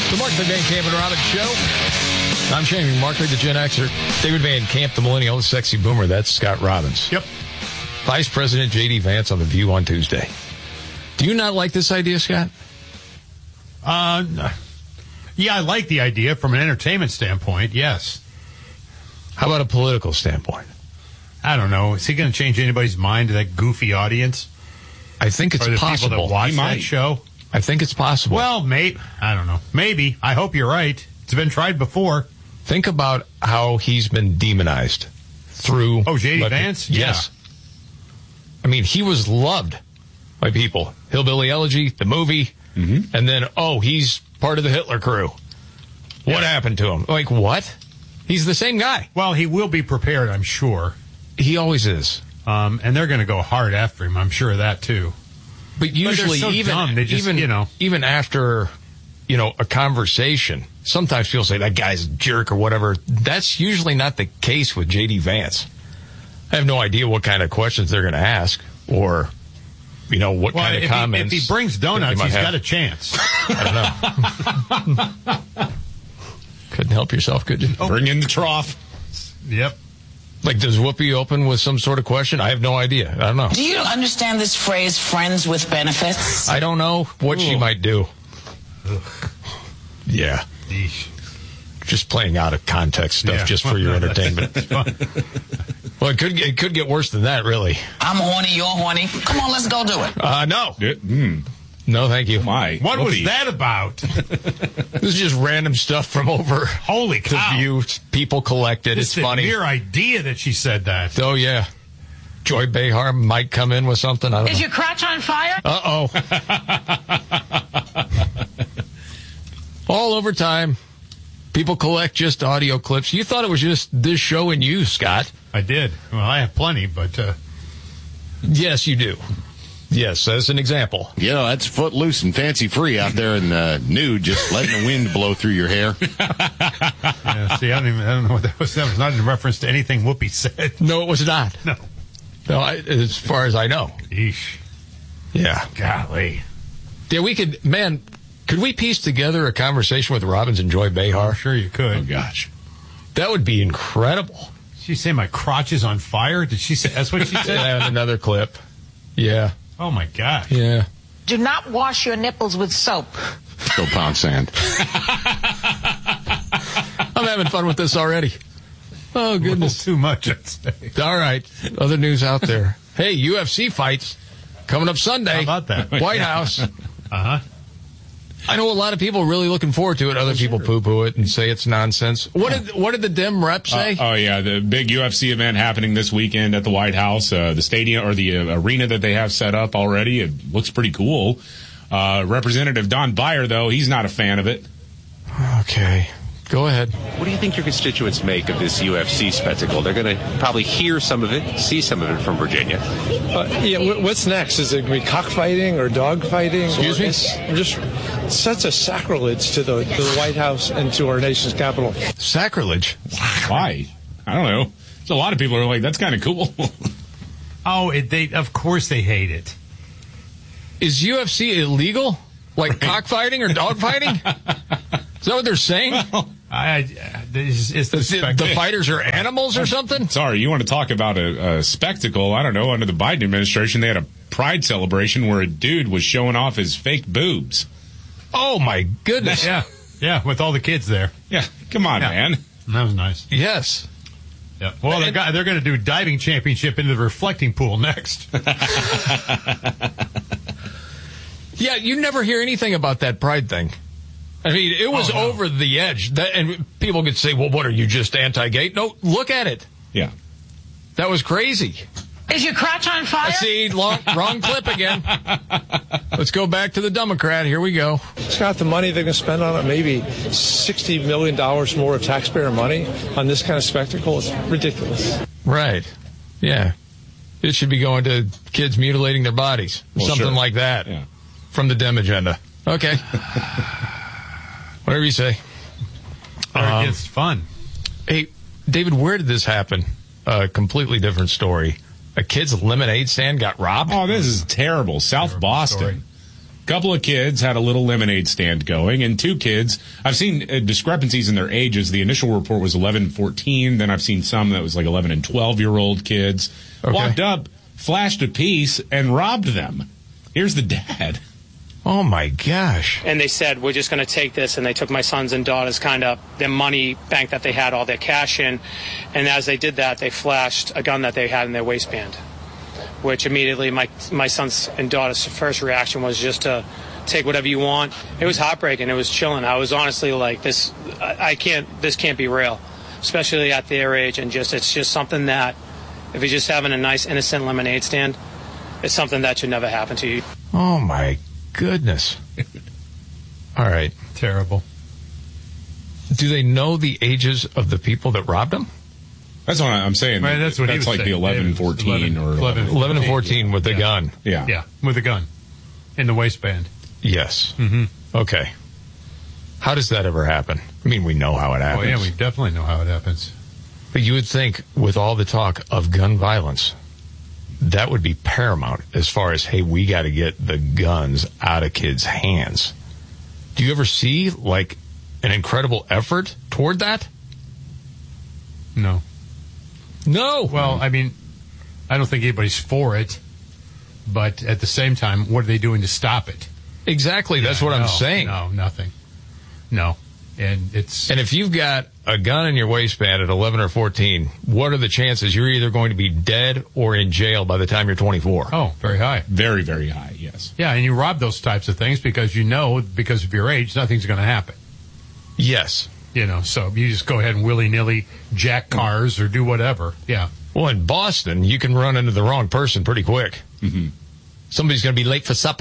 The Mark Van Camp and Robbins Show. I'm Shane Markley, the Gen Xer. David Van Camp, the millennial, the sexy boomer. That's Scott Robbins. Yep. Vice President J.D. Vance on The View on Tuesday. Do you not like this idea, Scott? Yeah, I like the idea from an entertainment standpoint, yes. How about a political standpoint? I don't know. Is he going to change anybody's mind to that goofy audience? I think it's or the possible. People that watch that show? I think it's possible. Well, I don't know. Maybe. I hope you're right. It's been tried before. Think about how he's been demonized through... Oh, J.D. Vance? Yes. Yeah. I mean, he was loved by people. Hillbilly Elegy, the movie, and then, he's part of the Hitler crew. What happened to him? Like, what? He's the same guy. Well, he will be prepared, I'm sure. He always is. And they're going to go hard after him. I'm sure of that, too. But usually, so even after, a conversation, sometimes people say that guy's a jerk or whatever. That's usually not the case with J.D. Vance. I have no idea what kind of questions they're going to ask or, what kind of comments. If he brings donuts, he's got a chance. I don't know. Couldn't help yourself, could you? Bring in the trough. Yep. Like, does Whoopi open with some sort of question? I have no idea. I don't know. Do you understand this phrase, friends with benefits? I don't know what she might do. Ugh. Yeah. Eesh. Just playing out of context stuff just for your entertainment. Well, it could get worse than that, really. I'm horny, you're horny. Come on, let's go do it. No. No, thank you. What was that about? This is just random stuff from over. Holy cow. The View. People collected. It's funny. It's the mere idea that she said that. Oh, yeah. Joy Behar might come in with something. I don't know. Is your crotch on fire? Uh-oh. All over time. People collect just audio clips. You thought it was just this show and you, Scott. I did. Well, I have plenty, but... Yes, you do. Yes, as an example. That's footloose and fancy-free out there in the nude, just letting the wind blow through your hair. Yeah, see, I don't know what that was. That was not in reference to anything Whoopi said. No, it was not. No, as far as I know. Eesh. Yeah. Golly. Yeah, could we piece together a conversation with Robbins and Joy Behar? I'm sure you could. Oh, gosh. That would be incredible. Did she say my crotch is on fire? Did she say that's what she said? And another clip. Yeah. Oh, my gosh. Yeah. Do not wash your nipples with soap. Go pound sand. I'm having fun with this already. Oh, goodness. Too much, I'd say. All right. Other news out there. Hey, UFC fights coming up Sunday. How about that? White House. Uh-huh. I know a lot of people are really looking forward to it. Other people poo-poo it and say it's nonsense. What did the Dem rep say? The big UFC event happening this weekend at the White House. The stadium or the arena that they have set up already. It looks pretty cool. Representative Don Beyer, though, he's not a fan of it. Okay. Go ahead. What do you think your constituents make of this UFC spectacle? They're going to probably hear some of it, see some of it from Virginia. What's next? Is it going to be cockfighting or dogfighting? Excuse me? It's just such a sacrilege to the White House and to our nation's capital. Sacrilege? Why? I don't know. There's a lot of people who are like, that's kind of cool. Of course they hate it. Is UFC illegal? Like cockfighting or dogfighting? Is that what they're saying? The fighters are animals or something? Sorry, you want to talk about a spectacle? I don't know. Under the Biden administration, they had a pride celebration where a dude was showing off his fake boobs. Oh, my goodness. Yeah, with all the kids there. Yeah, come on, man. That was nice. Yes. Yeah. Well, they're going to do diving championship into the reflecting pool next. Yeah, you never hear anything about that pride thing. I mean, it was over the edge. And people could say, well, what are you, just anti-gay? No, look at it. Yeah. That was crazy. Is your crotch on fire? See, wrong clip again. Let's go back to the Democrat. Here we go. Scott, the money they're going to spend on it, maybe $60 million more of taxpayer money on this kind of spectacle. It's ridiculous. Right. Yeah. It should be going to kids mutilating their bodies. Or something like that. Yeah. From the Dem agenda. Okay. Whatever you say. It's fun. Hey, David, where did this happen? A completely different story. A kid's lemonade stand got robbed? Oh, this is terrible. South Boston. couple of kids had a little lemonade stand going, and 2 kids, I've seen discrepancies in their ages. The initial report was 11 and 14. Then I've seen some that was like 11 and 12-year-old kids. Okay. Walked up, flashed a piece, and robbed them. Here's the dad. Oh, my gosh. And they said, we're just going to take this. And they took my sons and daughters their money bank that they had all their cash in. And as they did that, they flashed a gun that they had in their waistband, which immediately my sons and daughters' first reaction was just to take whatever you want. It was heartbreaking. It was chilling. I was honestly like, this can't be real, especially at their age. And it's just something that if you're just having a nice, innocent lemonade stand, it's something that should never happen to you. Oh, my goodness. All right. Terrible. Do they know the ages of the people that robbed them? That's what I'm saying. Right, that's what he was like saying. the 11, 14, or 11 and 14 with the gun. Yeah. Yeah, with a gun in the waistband. Yes. Mm-hmm. Okay. How does that ever happen? I mean, we know how it happens. Oh, yeah, we definitely know how it happens. But you would think, with all the talk of gun violence, that would be paramount as far as, hey, we got to get the guns out of kids' hands. Do you ever see, like, an incredible effort toward that? No. No. Well, I mean, I don't think anybody's for it, but at the same time, what are they doing to stop it? Exactly. That's what I'm saying. No, nothing. No. And if you've got a gun in your waistband at 11 or 14, what are the chances you're either going to be dead or in jail by the time you're 24? Oh, very high. Very, very high, yes. Yeah, and you rob those types of things because because of your age, nothing's going to happen. Yes. So you just go ahead and willy-nilly jack cars or do whatever. Yeah. Well, in Boston, you can run into the wrong person pretty quick. Mm-hmm. Somebody's going to be late for supper.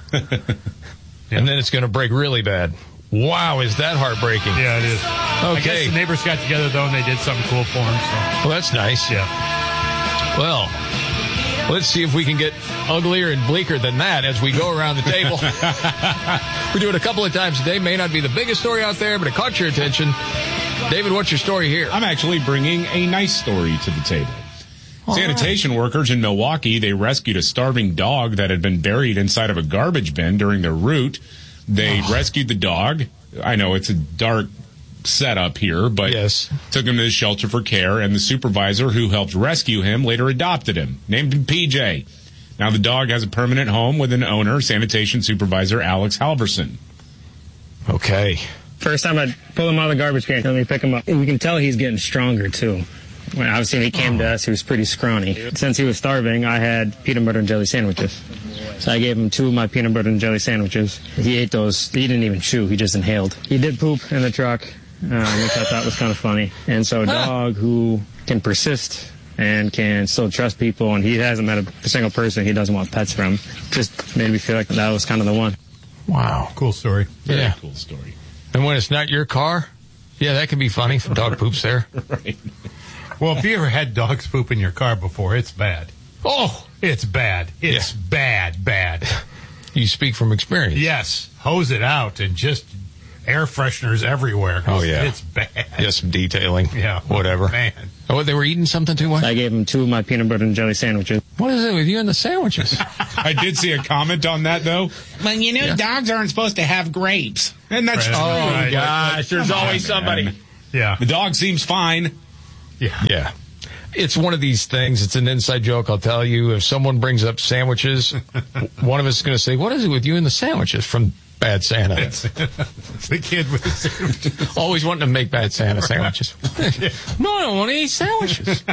And then it's going to break really bad. Wow, is that heartbreaking? Yeah, it is. Okay. I guess the neighbors got together, though, and they did something cool for him. So. Well, that's nice. Yeah. Well, let's see if we can get uglier and bleaker than that as we go around the table. We do it a couple of times a day. May not be the biggest story out there, but it caught your attention. David, what's your story here? I'm actually bringing a nice story to the table. Sanitation workers in Milwaukee, they rescued a starving dog that had been buried inside of a garbage bin during their route. They rescued the dog. I know it's a dark setup here, but took him to the shelter for care, and the supervisor who helped rescue him later adopted him, named him PJ. Now the dog has a permanent home with an owner, sanitation supervisor Alex Halverson. Okay. First time I pull him out of the garbage can, let me pick him up. And you can tell he's getting stronger, too. When obviously when he came to us, he was pretty scrawny. Since he was starving, I had peanut butter and jelly sandwiches. So I gave him 2 of my peanut butter and jelly sandwiches. He ate those. He didn't even chew. He just inhaled. He did poop in the truck, which I thought was kind of funny. And so a dog who can persist and can still trust people, and he hasn't met a single person he doesn't want pets from, just made me feel like that was kind of the one. Wow. Cool story. Very cool story. And when it's not your car, yeah, that can be funny if a dog poops there. Right. Well, if you ever had dogs poop in your car before, it's bad. Oh, it's bad. It's bad. You speak from experience. Yes. Hose it out and just air fresheners everywhere. Oh, yeah. It's bad. Yes, some detailing. Yeah. Whatever. Man. Oh, they were eating something too much? I gave him 2 of my peanut butter and jelly sandwiches. What is it with you and the sandwiches? I did see a comment on that, though. Well, dogs aren't supposed to have grapes. And that's true. Oh, gosh. There's always somebody. Man. Yeah. The dog seems fine. Yeah. It's one of these things. It's an inside joke, I'll tell you. If someone brings up sandwiches, one of us is going to say, what is it with you and the sandwiches from Bad Santa? It's the kid with the sandwiches. Always wanting to make Bad Santa sandwiches. No, I don't want to eat sandwiches.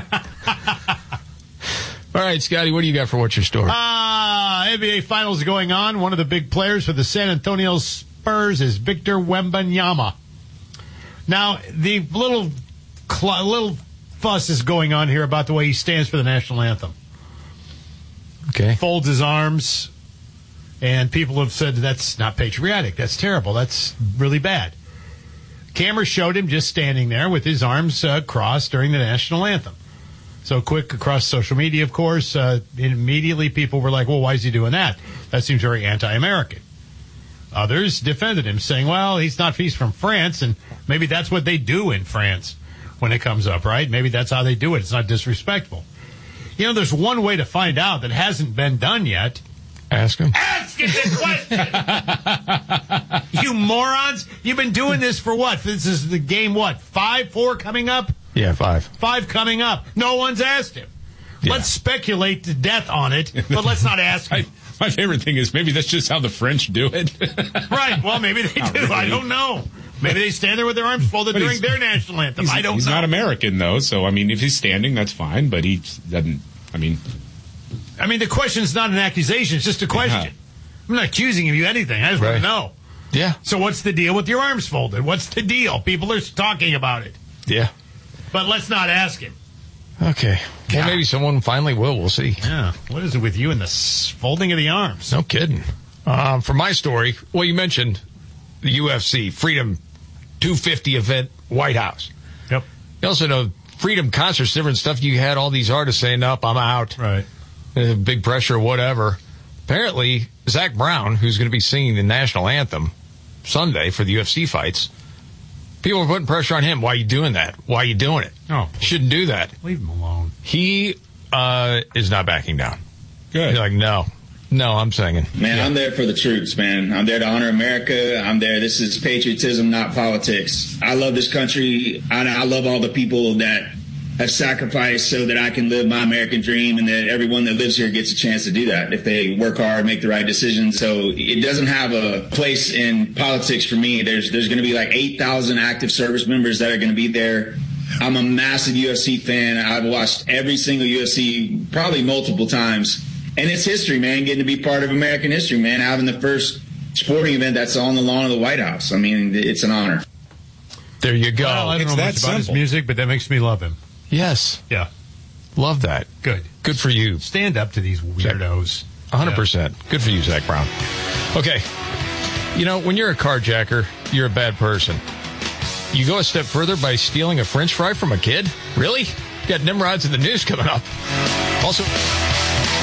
All right, Scotty, what do you got for What's Your Story? NBA Finals going on. One of the big players for the San Antonio Spurs is Victor Wembanyama. Now, the little fuss is going on here about the way he stands for the national anthem. Okay. Folds his arms, and people have said that's not patriotic. That's terrible. That's really bad. Camera showed him just standing there with his arms crossed during the national anthem. So quick across social media, of course, immediately people were like, well, why is he doing that? That seems very anti-American. Others defended him, saying, well, he's from France, and maybe that's what they do in France when it comes up, right? Maybe that's how they do it. It's not disrespectful. There's one way to find out that hasn't been done yet. Ask him. Ask him the question. You morons. You've been doing this for what? This is the game, what? 5-4 coming up? Yeah, 5. 5 coming up. No one's asked him. Yeah. Let's speculate to death on it, but let's not ask him. My favorite thing is maybe that's just how the French do it. Right. Well, maybe they do. Really. I don't know. Maybe they stand there with their arms folded during their national anthem. I don't know. He's not American, though, so, I mean, if he's standing, that's fine, but he doesn't, I mean, the question's not an accusation. It's just a question. Yeah. I'm not accusing you of anything. I just want to know. Yeah. So what's the deal with your arms folded? What's the deal? People are talking about it. Yeah. But let's not ask him. Okay. Well, maybe someone finally will. We'll see. Yeah. What is it with you and the folding of the arms? No kidding. For my story, well, you mentioned the UFC, Freedom 250 event, White House. Yep. You also know Freedom concerts, different stuff. You had all these artists saying, nope, I'm out. Right. Big pressure, whatever. Apparently, Zach Brown, who's going to be singing the national anthem Sunday for the UFC fights, people are putting pressure on him. Why are you doing that? Why are you doing it? Oh, shouldn't do that. Leave him alone. He is not backing down. good. He's like, no, I'm singing. Man, I'm there for the troops, man. I'm there to honor America. I'm there. This is patriotism, not politics. I love this country. I love all the people that have sacrificed so that I can live my American dream, and that everyone that lives here gets a chance to do that if they work hard, make the right decisions. So it doesn't have a place in politics for me. There's going to be like 8,000 active service members that are going to be there. I'm a massive UFC fan. I've watched every single UFC probably multiple times. And it's history, man, getting to be part of American history, man, having the first sporting event that's on the lawn of the White House. I mean, it's an honor. There you go. Well, I don't know much about his music, but that makes me love him. Yes. Yeah. Love that. Good. Good for you. Stand up to these weirdos. 100%. Yeah. Good for you, Zach Brown. Okay. You know, when you're a carjacker, you're a bad person. You go a step further by stealing a French fry from a kid? Really? You got Nimrods in the news coming up. Also...